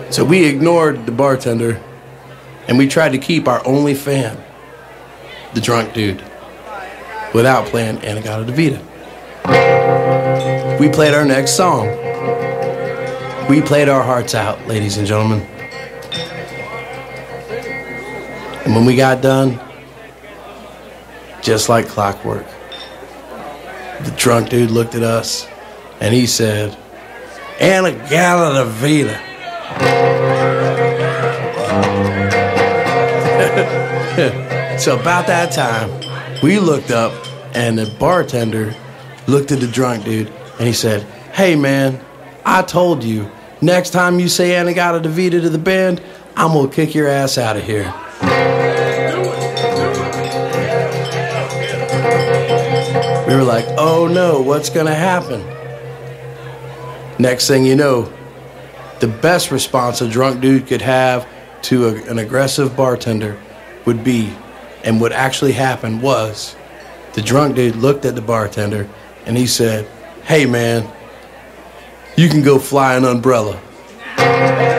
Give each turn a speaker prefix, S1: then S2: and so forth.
S1: So we ignored the bartender, and we tried to keep our only fan, the drunk dude, without playing In-A-Gadda-Da-Vida. We played our next song. We played our hearts out, ladies and gentlemen. And when we got done, just like clockwork, the drunk dude looked at us and he said, In-A-Gadda-Da-Vida. So about that time, we looked up and the bartender looked at the drunk dude and he said, hey man, I told you, next time you say In-A-Gadda-Da-Vida to the band, I'm gonna kick your ass out of here. We were like, oh no, what's gonna happen? Next thing you know, the best response a drunk dude could have to an aggressive bartender would be, and what actually happened was, the drunk dude looked at the bartender and he said, hey man, you can go fly an umbrella.